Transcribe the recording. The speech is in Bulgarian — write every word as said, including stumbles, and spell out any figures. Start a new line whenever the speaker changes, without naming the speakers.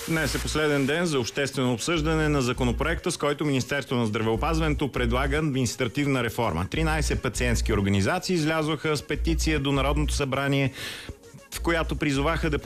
Днес е последен ден за обществено обсъждане на законопроекта, с който Министерството на здравеопазването предлага административна реформа. тринайсет пациентски организации излязоха с петиция до Народното събрание, в която призоваха да